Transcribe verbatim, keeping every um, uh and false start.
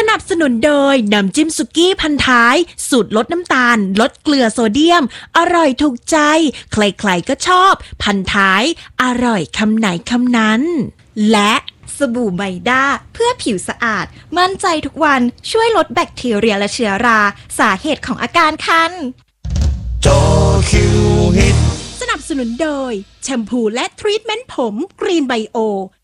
นับสนุนโดยน้ำจิ้มสุกี้พันท้ายสูตรลดน้ำตาลลดเกลือโซเดียมอร่อยถูกใจใครๆก็ชอบพันท้ายอร่อยคำไหนคำนั้นและสบู่ไมด้าเพื่อผิวสะอาดมั่นใจทุกวันช่วยลดแบคทีเรียและเชื้อราสาเหตุของอาการคันจอคิวฮิตสนับสนุนโดยแชมพูและทรีทเมนต์ผมกรีนไบโอ